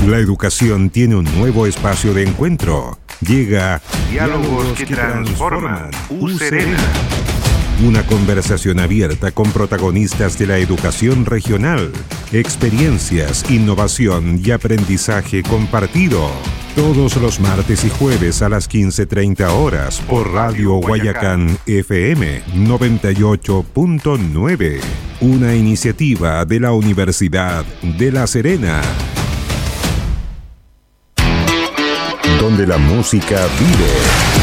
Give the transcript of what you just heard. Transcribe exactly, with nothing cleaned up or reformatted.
La educación tiene un nuevo espacio de encuentro. Llega Diálogos que transforman. U Serena. Una conversación abierta con protagonistas de la educación regional, experiencias, innovación y aprendizaje compartido. Todos los martes y jueves a las quince treinta horas por Radio Guayacán F M noventa y ocho punto nueve. Una iniciativa de la Universidad de La Serena. Donde la música vive.